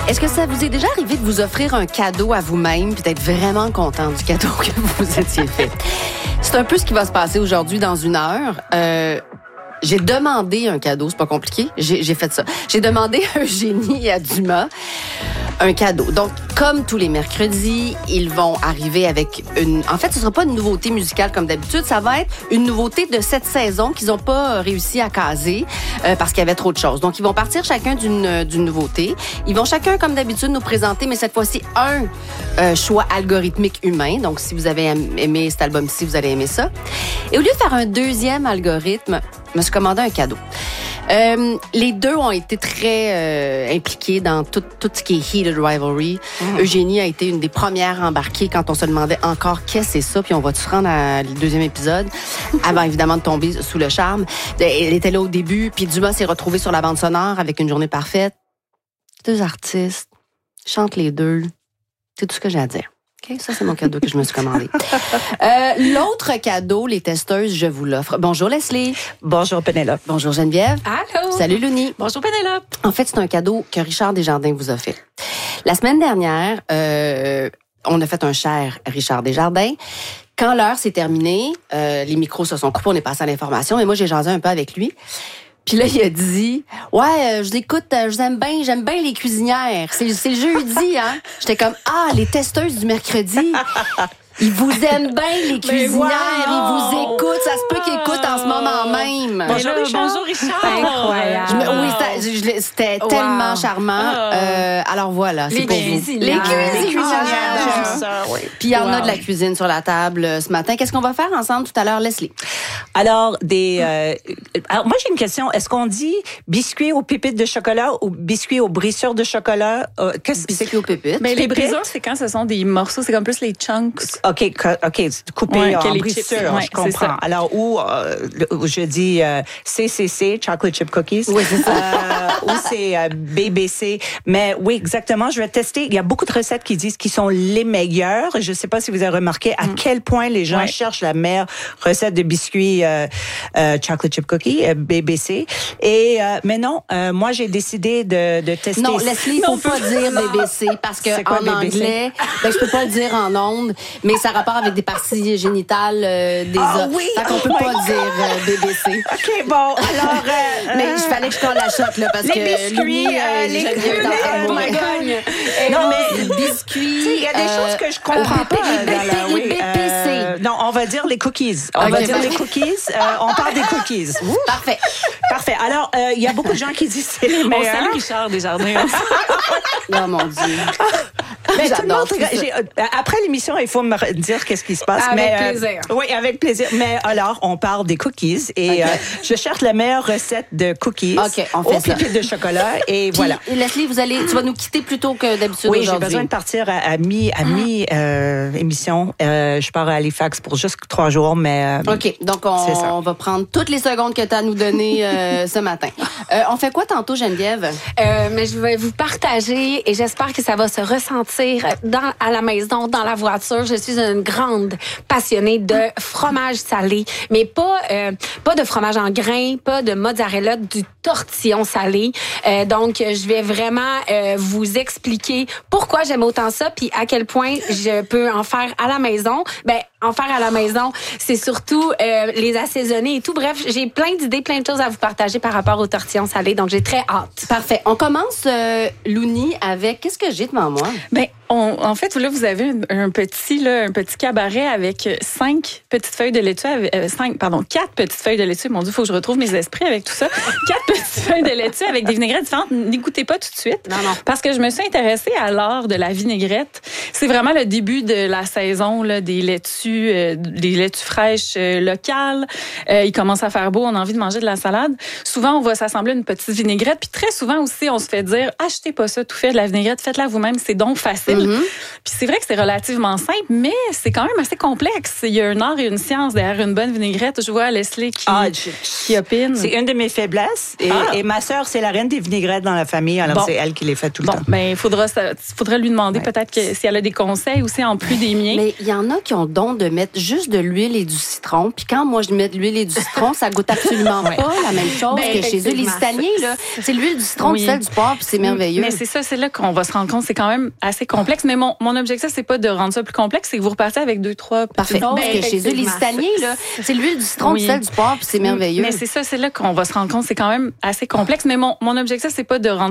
Est-ce que ça vous est déjà arrivé de vous offrir un cadeau à vous-même puis d'être vraiment content du cadeau que vous étiez fait? C'est un peu ce qui va se passer aujourd'hui dans une heure. J'ai demandé un cadeau, c'est pas compliqué. J'ai fait ça. J'ai demandé à Eugénie et à Dumas un cadeau. Donc, comme tous les mercredis, ils vont arriver avec une... En fait, ce sera pas une nouveauté musicale comme d'habitude. Ça va être une nouveauté de cette saison qu'ils ont pas réussi à caser parce qu'il y avait trop de choses. Donc, ils vont partir chacun d'une nouveauté. Ils vont chacun, comme d'habitude, nous présenter, mais cette fois-ci, un choix algorithmique humain. Donc, si vous avez aimé cet album-ci, vous allez aimer ça. Et au lieu de faire un deuxième algorithme, je me suis commandé un cadeau. Les deux ont été très impliqués dans tout ce qui est Heated Rivalry. Eugénie a été une des premières embarquées quand on se demandait encore qu'est-ce que c'est ça, puis on va se rendre à le deuxième épisode, avant évidemment de tomber sous le charme. Elle était là au début, puis Dumas s'est retrouvé sur la bande sonore avec Une journée parfaite. Deux artistes, chantent les deux. C'est tout ce que j'ai à dire. OK, ça, c'est mon cadeau que je me suis commandé. L'autre cadeau, les testeuses, je vous l'offre. Bonjour, Leslie. Bonjour, Pénélope. Bonjour, Geneviève. Allô. Salut, Louni. Bonjour, Pénélope. En fait, c'est un cadeau que Richard Desjardins vous a fait. La semaine dernière, on a fait un cher Richard Desjardins. Quand l'heure s'est terminée, les micros se sont coupés, on est passé à l'information, et moi, j'ai jasé un peu avec lui. Puis là, il a dit, ouais, je l'écoute, j'aime bien les cuisinières. C'est jeudi, hein. J'étais comme, les testeuses du mercredi. Ils vous aiment bien, les cuisinières. Ils vous écoutent. Ça se peut qu'ils écoutent en ce moment même. Bonjour, Richard. Bonjour, Richard. Incroyable. Oui, c'était tellement charmant. Alors voilà, c'est pour vous. Les cuisinières. Puis il y en a de la cuisine sur la table ce matin. Qu'est-ce qu'on va faire ensemble tout à l'heure, Leslie? Alors, alors moi, j'ai une question. Est-ce qu'on dit biscuit aux pépites de chocolat ou biscuit aux brissures de chocolat? Biscuit aux pépites. Mais les brisures, c'est quand ce sont des morceaux, c'est comme plus les chunks. OK, coupé en brissures, je comprends. Alors, où je dis CCC, Chocolate Chip Cookies. Oui, c'est ça. Ou c'est BBC. Mais oui, exactement. Je vais tester. Il y a beaucoup de recettes qui disent qu'ils sont les meilleurs. Je ne sais pas si vous avez remarqué à quel point les gens cherchent la meilleure recette de biscuits Chocolate Chip Cookie, BBC. Mais non, moi, j'ai décidé de tester. Non, Leslie, il ne faut pas dire BBC parce qu'en anglais, je peux pas le dire en ondes, mais ça a rapport avec des parties génitales des hommes. Oui, fait qu'on peut pas dire BBC. OK, bon, alors... mais il fallait que je colle la shot, là, parce les que biscuits, les Non, mais les biscuits... Il y a des choses que je comprends pas. Les BPC. Non, on va dire les cookies. On va dire les cookies. On parle des cookies. Parfait. Parfait. Alors, il y a beaucoup de gens qui disent que c'est les meilleurs. On salue Richard Desjardins. Oh, mon Dieu. Mais tout le monde, après l'émission, il faut me dire qu'est-ce qui se passe. Avec plaisir. Oui, avec plaisir. Mais alors, on parle des cookies et je cherche la meilleure recette de cookies aux pépites de chocolat et voilà. Leslie, tu vas nous quitter plus tôt que d'habitude oui, aujourd'hui. J'ai besoin de partir à mi-émission. Je pars à Halifax pour juste 3 jours, mais... OK, donc on va prendre toutes les secondes que tu as à nous donner ce matin. On fait quoi tantôt, Geneviève? Mais je vais vous partager et j'espère que ça va se ressentir à la maison, dans la voiture. Je suis une grande passionnée de fromage salé, mais pas de fromage en grains, pas de mozzarella, du tortillon salé. Donc, je vais vraiment vous expliquer pourquoi j'aime autant ça, puis à quel point je peux en faire à la maison. En faire à la maison, c'est surtout les assaisonner et tout. Bref, j'ai plein d'idées, plein de choses à vous partager par rapport au tortillon salé. Donc, j'ai très hâte. Parfait. On commence, Louni, avec... Qu'est-ce que j'ai devant moi? En fait, là, vous avez un petit cabaret avec 4 petites feuilles de laitue. Mon Dieu, il faut que je retrouve mes esprits avec tout ça. 4 petites feuilles de laitue avec des vinaigrettes différentes. N'écoutez pas tout de suite. Non. Parce que je me suis intéressée à l'art de la vinaigrette. C'est vraiment le début de la saison là, des laitues fraîches locales. Il commence à faire beau, on a envie de manger de la salade. Souvent, on va s'assembler une petite vinaigrette. Puis très souvent aussi, on se fait dire, achetez pas ça tout fait de la vinaigrette, faites-la vous-même, c'est donc facile. Puis c'est vrai que c'est relativement simple, mais c'est quand même assez complexe. Il y a un art et une science derrière une bonne vinaigrette. Je vois Leslie qui opine. C'est une de mes faiblesses. Et ma sœur, c'est la reine des vinaigrettes dans la famille. Alors, c'est elle qui les fait tout le temps. Ben, il faudra lui demander peut-être si elle a des conseils aussi en plus des miens. Mais il y en a qui ont le don de mettre juste de l'huile et du citron. Puis quand moi, je mets de l'huile et du citron, ça goûte absolument pas la même chose que chez eux. Les Italiens, là, c'est l'huile, du citron, du sel, du poivre, puis c'est merveilleux. Mais c'est ça, c'est là qu'on va se rendre compte. C'est quand même assez complexe. Mais mon objectif, c'est pas de rendre ça plus complexe, c'est que vous repartez avec 2-3 Parfait. Parce que chez eux, les Italiens, là, c'est l'huile, du citron, du sel, du poivre, puis c'est merveilleux. Mais c'est ça, c'est là qu'on va se rendre compte. C'est quand même assez complexe. Mais mon objectif, c'est pas de rendre